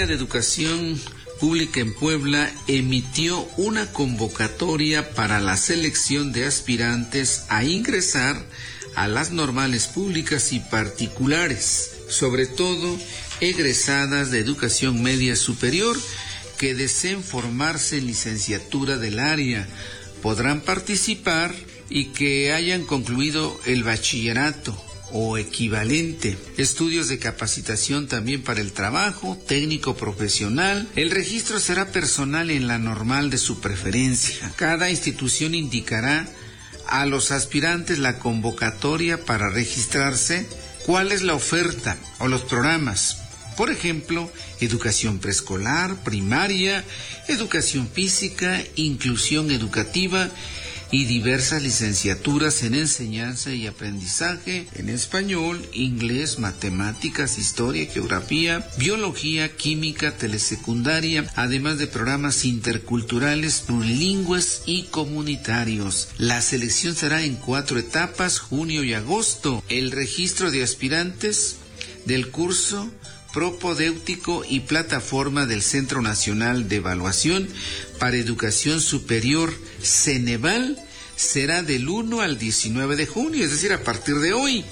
Secretaría de Educación Pública en Puebla emitió una convocatoria para la selección de aspirantes a ingresar a las normales públicas y particulares, sobre todo egresadas de educación media superior que deseen formarse en licenciatura del área. Podrán participar y que hayan concluido el bachillerato o equivalente, estudios de capacitación también para el trabajo, técnico profesional. El registro será personal en la normal de su preferencia. Cada institución indicará a los aspirantes la convocatoria para registrarse, cuál es la oferta o los programas. Por ejemplo, educación preescolar, primaria, educación física, inclusión educativa y diversas licenciaturas en enseñanza y aprendizaje en español, inglés, matemáticas, historia, geografía, biología, química, telesecundaria, además de programas interculturales, plurilingües y comunitarios. La selección será en 4 etapas, junio y agosto. El registro de aspirantes del curso propedéutico y plataforma del Centro Nacional de Evaluación para Educación Superior, Ceneval, será del 1 al 19 de junio, es decir, a partir de hoy.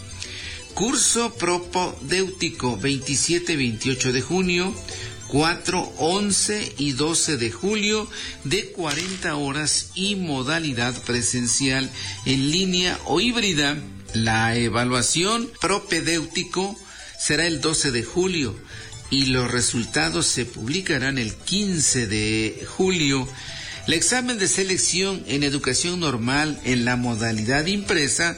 Curso propedéutico 27 y 28 de junio, 4, 11 y 12 de julio, de 40 horas y modalidad presencial, en línea o híbrida. La evaluación propedéutico será el 12 de julio y los resultados se publicarán el 15 de julio. El examen de selección en educación normal en la modalidad impresa,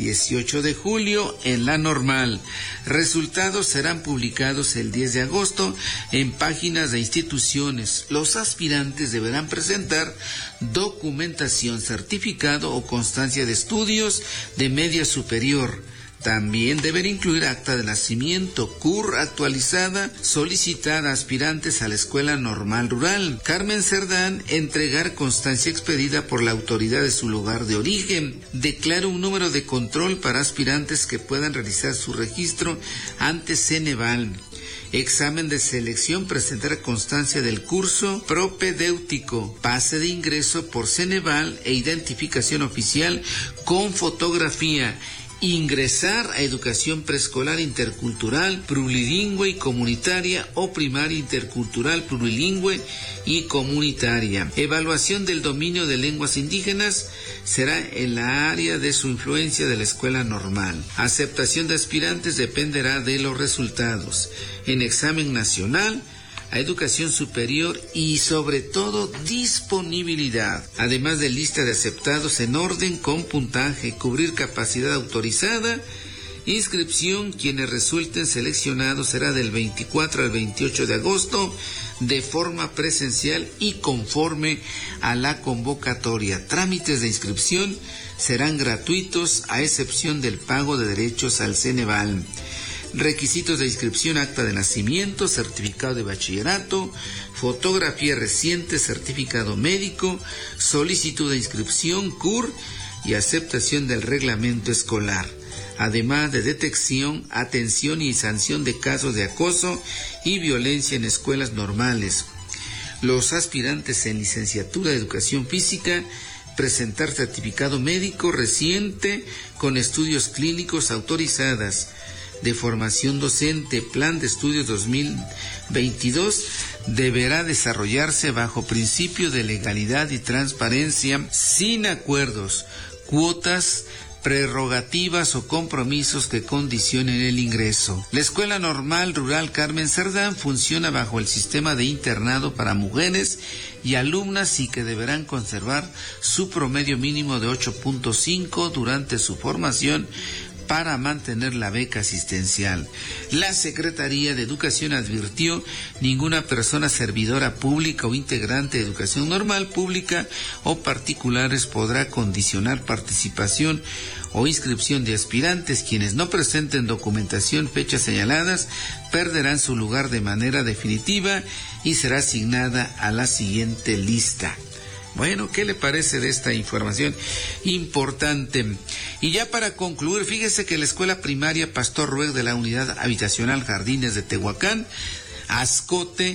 18 de julio en la normal. Resultados serán publicados el 10 de agosto en páginas de instituciones. Los aspirantes deberán presentar documentación, certificado o constancia de estudios de media superior. También deben incluir acta de nacimiento, CUR actualizada, solicitar a aspirantes a la Escuela Normal Rural. Carmen Cerdán, entregar constancia expedida por la autoridad de su lugar de origen. Declara un número de control para aspirantes que puedan realizar su registro ante Ceneval. Examen de selección, presentar constancia del curso propedéutico, pase de ingreso por Ceneval e identificación oficial con fotografía. Ingresar a educación preescolar intercultural, plurilingüe y comunitaria o primaria intercultural, plurilingüe y comunitaria. Evaluación del dominio de lenguas indígenas será en la área de su influencia de la escuela normal. Aceptación de aspirantes dependerá de los resultados en examen nacional, a educación superior y sobre todo disponibilidad, además de lista de aceptados en orden con puntaje, cubrir capacidad autorizada. Inscripción, quienes resulten seleccionados será del 24 al 28 de agosto de forma presencial y conforme a la convocatoria. Trámites de inscripción serán gratuitos a excepción del pago de derechos al Ceneval. Requisitos de inscripción: acta de nacimiento, certificado de bachillerato, fotografía reciente, certificado médico, solicitud de inscripción, CUR y aceptación del reglamento escolar, además de detección, atención y sanción de casos de acoso y violencia en escuelas normales. Los aspirantes en licenciatura de educación física presentar certificado médico reciente con estudios clínicos autorizadas, de formación docente. Plan de estudios 2022 deberá desarrollarse bajo principio de legalidad y transparencia, sin acuerdos, cuotas, prerrogativas o compromisos que condicionen el ingreso. La Escuela Normal Rural Carmen Cerdán funciona bajo el sistema de internado para mujeres y alumnas y que deberán conservar su promedio mínimo de 8.5 durante su formación para mantener la beca asistencial. La Secretaría de Educación advirtió: ninguna persona servidora pública o integrante de educación normal, pública o particulares podrá condicionar participación o inscripción de aspirantes. Quienes no presenten documentación, fechas señaladas, perderán su lugar de manera definitiva y será asignada a la siguiente lista. Bueno, ¿qué le parece de esta información importante? Y ya para concluir, fíjese que la escuela primaria Pastor Rueg de la unidad habitacional Jardines de Tehuacán, Azcote,